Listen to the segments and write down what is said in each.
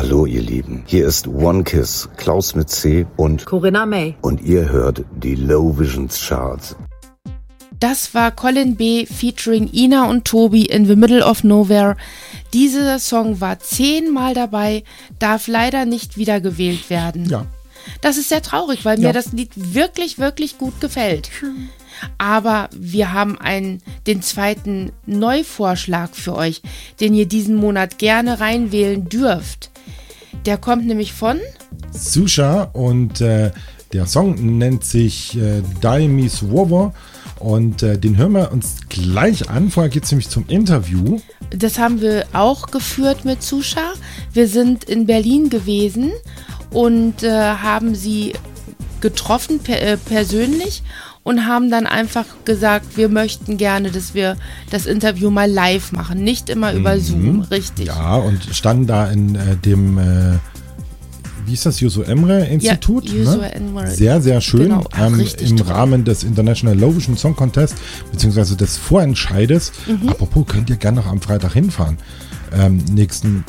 Hallo ihr Lieben, hier ist One Kiss, Klaus mit C und Corinna May. Und ihr hört die Low Visions Charts. Das war Colin B. featuring Ina und Tobi in The Middle of Nowhere. Dieser Song war 10-mal dabei, darf leider nicht wiedergewählt werden. Ja. Das ist sehr traurig, weil mir das Lied wirklich, wirklich gut gefällt. Aber wir haben den zweiten Neuvorschlag für euch, den ihr diesen Monat gerne reinwählen dürft. Der kommt nämlich von Susha und der Song nennt sich Die Słowo und den hören wir uns gleich an. Vorher geht es nämlich zum Interview. Das haben wir auch geführt mit Susha. Wir sind in Berlin gewesen und haben sie getroffen persönlich und haben dann einfach gesagt, wir möchten gerne, dass wir das Interview mal live machen, nicht immer über Zoom, richtig. Ja, und standen da in dem, wie ist das, Juso Emre Institut? Ja, Juso Emre. Sehr, sehr schön. Genau. Im Rahmen des International Low Vision Song Contest, beziehungsweise des Vorentscheides. Apropos, könnt ihr gerne noch am Freitag hinfahren. Nächsten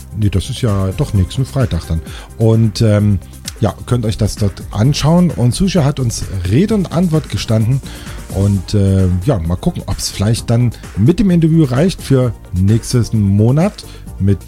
Freitag dann. Und könnt euch das dort anschauen. Und Susha hat uns Rede und Antwort gestanden. Und mal gucken, ob es vielleicht dann mit dem Interview reicht für nächsten Monat mit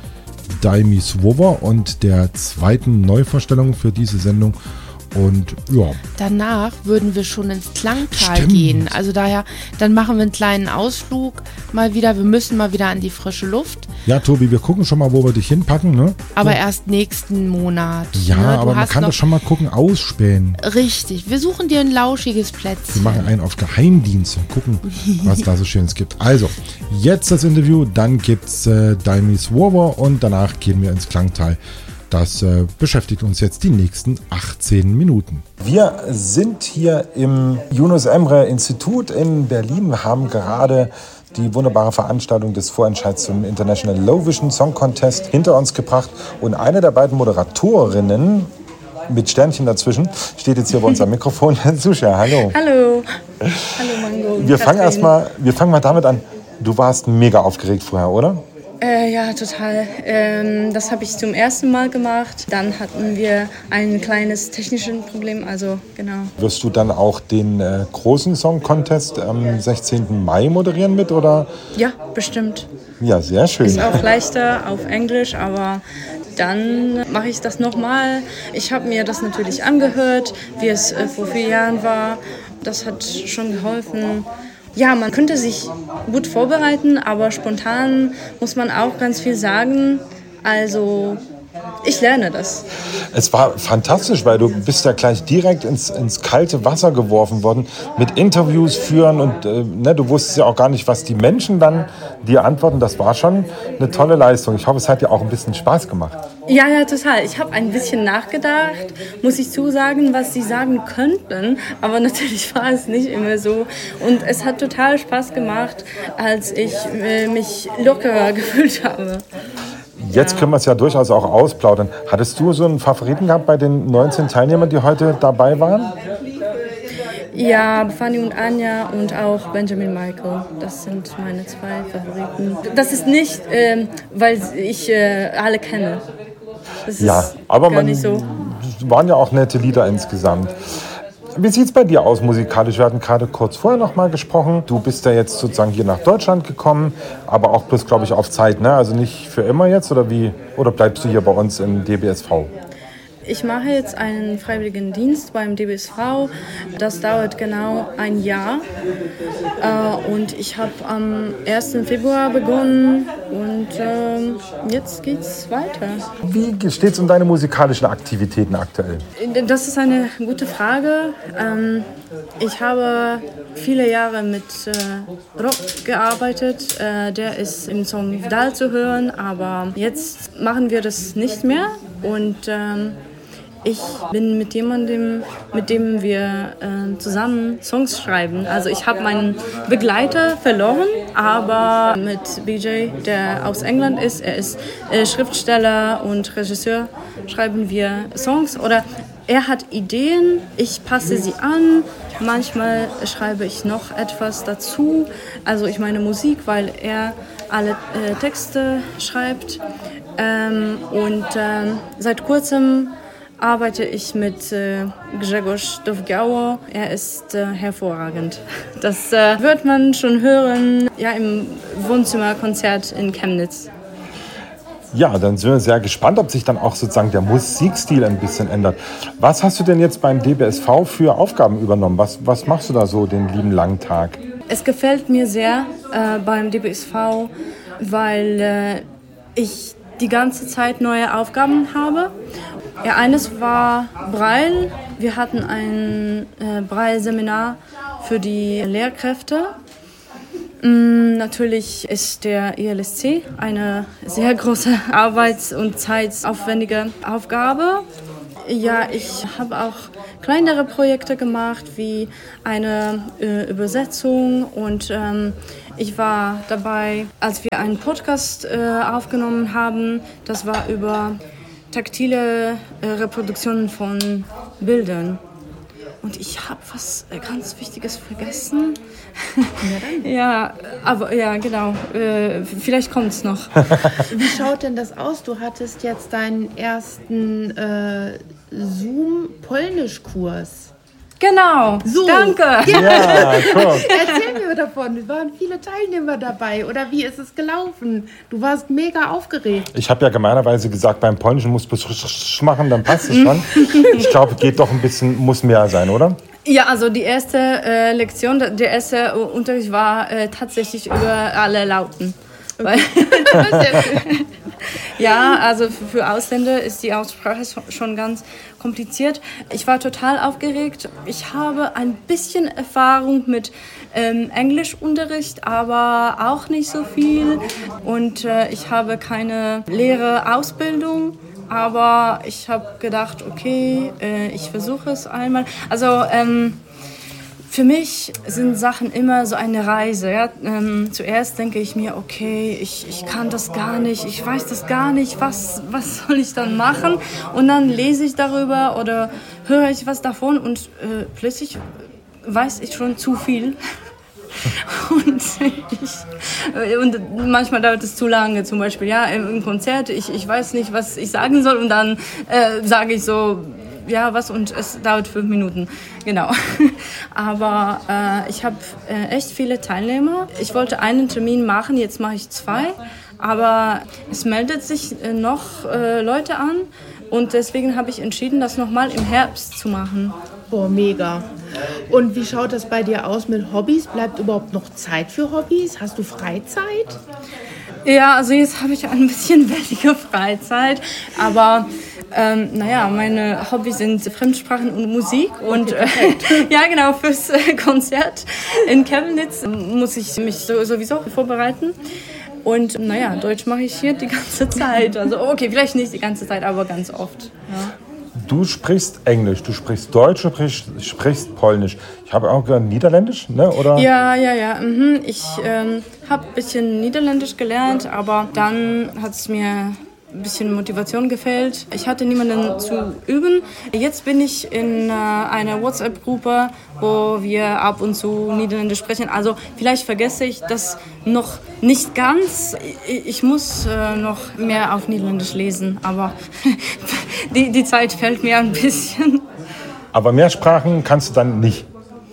Die Słowo und der zweiten Neuvorstellung für diese Sendung. Und ja. Danach würden wir schon ins Klangtal gehen. Also daher, dann machen wir einen kleinen Ausflug mal wieder. Wir müssen mal wieder an die frische Luft. Ja, Tobi, wir gucken schon mal, wo wir dich hinpacken, ne? Aber erst nächsten Monat. Ja, ne? aber man kann doch schon mal gucken, ausspähen. Richtig, wir suchen dir ein lauschiges Plätzchen. Wir machen einen auf Geheimdienst und gucken, was da so Schönes gibt. Also, jetzt das Interview, dann gibt's Die Słowo und danach gehen wir ins Klangtal. Das beschäftigt uns jetzt die nächsten 18 Minuten. Wir sind hier im Yunus Emre Institut in Berlin. Wir haben gerade die wunderbare Veranstaltung des Vorentscheids zum International Low Vision Song Contest hinter uns gebracht. Und eine der beiden Moderatorinnen mit Sternchen dazwischen steht jetzt hier bei uns am Mikrofon. Susha, hallo. Hallo. Hallo Mango. Wir fangen mal damit an. Du warst mega aufgeregt vorher, oder? Ja, total. Das habe ich zum ersten Mal gemacht. Dann hatten wir ein kleines technisches Problem, also genau. Wirst du dann auch den großen Song Contest am 16. Mai moderieren mit, oder? Ja, bestimmt. Ja, sehr schön. Ist auch leichter auf Englisch, aber dann mache ich das nochmal. Ich habe mir das natürlich angehört, wie es vor 4 Jahren war. Das hat schon geholfen. Ja, man könnte sich gut vorbereiten, aber spontan muss man auch ganz viel sagen. Also ich lerne das. Es war fantastisch, weil du bist ja gleich direkt ins kalte Wasser geworfen worden mit Interviews führen und du wusstest ja auch gar nicht, was die Menschen dann dir antworten. Das war schon eine tolle Leistung. Ich hoffe, es hat dir auch ein bisschen Spaß gemacht. Ja, total. Ich habe ein bisschen nachgedacht, muss ich zusagen, was sie sagen könnten. Aber natürlich war es nicht immer so. Und es hat total Spaß gemacht, als ich mich lockerer gefühlt habe. Jetzt können wir es ja durchaus auch ausplaudern. Hattest du so einen Favoriten gehabt bei den 19 Teilnehmern, die heute dabei waren? Ja, Fanny und Anja und auch Benjamin Michael. Das sind meine 2 Favoriten. Das ist nicht, weil ich alle kenne. Das ist ja, aber gar nicht so. Waren ja auch nette Lieder insgesamt. Wie sieht es bei dir aus musikalisch? Wir hatten gerade kurz vorher noch mal gesprochen. Du bist ja jetzt sozusagen hier nach Deutschland gekommen, aber auch bloß, glaube ich, auf Zeit, ne? Also nicht für immer jetzt, oder wie? Oder bleibst du hier bei uns im DBSV? Ich mache jetzt einen freiwilligen Dienst beim DBSV. Das dauert genau ein Jahr. Und ich habe am 1. Februar begonnen und jetzt geht's weiter. Wie steht es um deine musikalischen Aktivitäten aktuell? Das ist eine gute Frage. Ich habe viele Jahre mit Rock gearbeitet. Der ist im Song Vdal zu hören, aber jetzt machen wir das nicht mehr. Und ich bin mit jemandem, mit dem wir zusammen Songs schreiben. Also ich habe meinen Begleiter verloren, aber mit BJ, der aus England ist, er ist Schriftsteller und Regisseur, schreiben wir Songs. Oder er hat Ideen, ich passe sie an. Manchmal schreibe ich noch etwas dazu. Also ich meine Musik, weil er alle Texte schreibt. Seit kurzem arbeite ich mit Grzegorz Dowgiało. Er ist hervorragend. Das wird man schon hören, ja, im Wohnzimmerkonzert in Chemnitz. Ja, dann sind wir sehr gespannt, ob sich dann auch sozusagen der Musikstil ein bisschen ändert. Was hast du denn jetzt beim DBSV für Aufgaben übernommen? Was machst du da so den lieben langen Tag? Es gefällt mir sehr beim DBSV, weil ich die ganze Zeit neue Aufgaben habe. Ja, eines war Braille. Wir hatten ein Braille-Seminar für die Lehrkräfte. Natürlich ist der ILSC eine sehr große arbeits- und zeitaufwendige Aufgabe. Ja, ich habe auch kleinere Projekte gemacht, wie eine Übersetzung und ich war dabei, als wir einen Podcast aufgenommen haben. Das war über taktile Reproduktionen von Bildern. Und ich habe was ganz Wichtiges vergessen. Ja, aber ja, genau. Vielleicht kommt es noch. Wie schaut denn das aus? Du hattest jetzt deinen ersten Zoom-Polnisch-Kurs. Genau, So. danke. Ja, cool. Erzähl mir davon. Es waren viele Teilnehmer dabei. Oder wie ist es gelaufen? Du warst mega aufgeregt. Ich habe ja gemeinerweise gesagt, beim Polnischen musst du machen, dann passt es schon. Ich glaube, geht doch ein bisschen, muss mehr sein, oder? Ja, also die erste Lektion, der erste Unterricht war tatsächlich über alle Lauten. Weil ja, also für Ausländer ist die Aussprache schon ganz kompliziert. Ich war total aufgeregt. Ich habe ein bisschen Erfahrung mit Englischunterricht, aber auch nicht so viel. Und ich habe keine Lehrerausbildung. Aber ich habe gedacht, okay, ich versuche es einmal. Also für mich sind Sachen immer so eine Reise. Ja? Zuerst denke ich mir, okay, ich kann das gar nicht, ich weiß das gar nicht, was soll ich dann machen? Und dann lese ich darüber oder höre ich was davon und plötzlich weiß ich schon zu viel. Und manchmal dauert es zu lange, zum Beispiel ja, im Konzert, ich weiß nicht, was ich sagen soll und dann sage ich so, ja, was und es dauert 5 Minuten, genau. Aber ich habe echt viele Teilnehmer. Ich wollte einen Termin machen, jetzt mache ich 2, aber es meldet sich noch Leute an und deswegen habe ich entschieden, das nochmal im Herbst zu machen. Boah, mega. Und wie schaut das bei dir aus mit Hobbys? Bleibt überhaupt noch Zeit für Hobbys? Hast du Freizeit? Ja, also jetzt habe ich ein bisschen weniger Freizeit, aber naja, meine Hobbys sind Fremdsprachen und Musik und ja genau, fürs Konzert in Chemnitz muss ich mich sowieso vorbereiten. Und naja, Deutsch mache ich hier die ganze Zeit. Also okay, vielleicht nicht die ganze Zeit, aber ganz oft. Ja. Du sprichst Englisch, du sprichst Deutsch, du sprichst Polnisch. Ich habe auch gehört Niederländisch, ne? Oder? Ja. Mhm. Ich habe ein bisschen Niederländisch gelernt, aber dann hat es mir ein bisschen Motivation gefehlt. Ich hatte niemanden zu üben. Jetzt bin ich in einer WhatsApp-Gruppe, wo wir ab und zu Niederländisch sprechen. Also vielleicht vergesse ich das noch nicht ganz. Ich muss noch mehr auf Niederländisch lesen, aber die Zeit fällt mir ein bisschen. Aber mehr Sprachen kannst du dann nicht?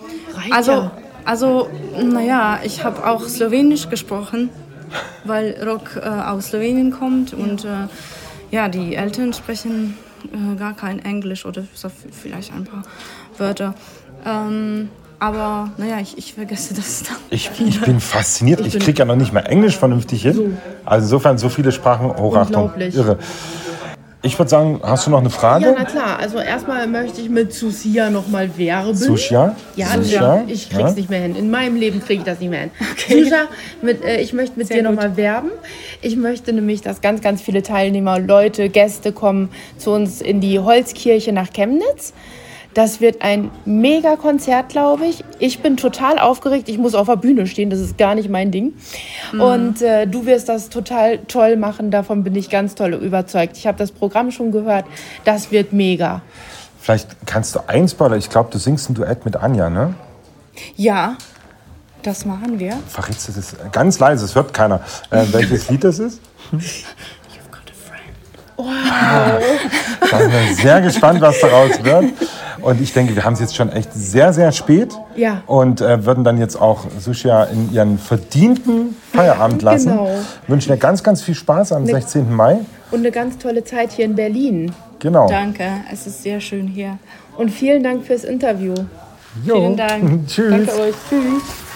Also naja, ich habe auch Slowenisch gesprochen, weil Rock aus Slowenien kommt und ja, die Eltern sprechen gar kein Englisch oder so vielleicht ein paar Wörter. Aber naja, ich vergesse das dann. Ich bin fasziniert. Ich kriege ja noch nicht mal Englisch vernünftig hin. So. Also insofern so viele Sprachen, Hochachtung, irre. Ich würde sagen, hast du noch eine Frage? Ja, na klar. Also erstmal möchte ich mit Susia nochmal werben. Susia? Ja, Susia? Ich krieg's nicht mehr hin. In meinem Leben kriege ich das nicht mehr hin. Okay. Susia, ich möchte mit dir nochmal werben. Ich möchte nämlich, dass ganz, ganz viele Teilnehmer, Leute, Gäste kommen zu uns in die Holzkirche nach Chemnitz. Das wird ein Mega-Konzert, glaube ich. Ich bin total aufgeregt. Ich muss auf der Bühne stehen. Das ist gar nicht mein Ding. Mhm. Und du wirst das total toll machen. Davon bin ich ganz toll überzeugt. Ich habe das Programm schon gehört. Das wird mega. Vielleicht kannst du einspoilern. Ich glaube, du singst ein Duett mit Anja, ne? Ja. Das machen wir. Verrätst du das ganz leise, es hört keiner. Welches Lied das ist? You've got a friend. Wow. Da sind wir sehr gespannt, was daraus wird. Und ich denke, wir haben es jetzt schon echt sehr, sehr spät. Ja. Und würden dann jetzt auch Sushia in ihren verdienten Feierabend lassen. Genau. Wünschen ihr ganz, ganz viel Spaß am 16. Mai. Und eine ganz tolle Zeit hier in Berlin. Genau. Danke, es ist sehr schön hier. Und vielen Dank fürs Interview. Jo. Vielen Dank. Tschüss. Danke euch. Tschüss.